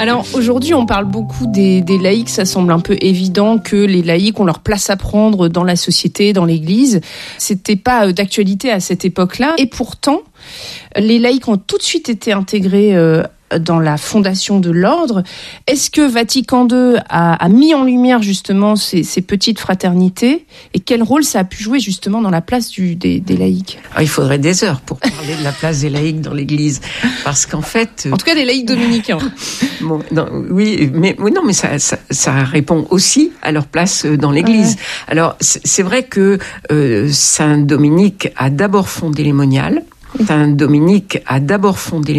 Alors aujourd'hui, on parle beaucoup des laïcs. Ça semble un peu évident que les laïcs ont leur place à prendre dans la société, dans l'Église. C'était pas d'actualité à cette époque-là. Et pourtant, les laïcs ont tout de suite été intégrés dans la fondation de l'ordre. Est-ce que Vatican II a mis en lumière justement ces petites fraternités et quel rôle ça a pu jouer justement dans la place des laïcs ? Alors, il faudrait des heures pour parler de la place des laïcs dans l'Église, parce qu'en fait... En tout cas des laïcs dominicains. Bon, non, oui, mais ça répond aussi à leur place dans l'Église. Ouais. Alors c'est vrai que Saint Dominique a d'abord fondé les moniales. Saint Dominique a d'abord fondé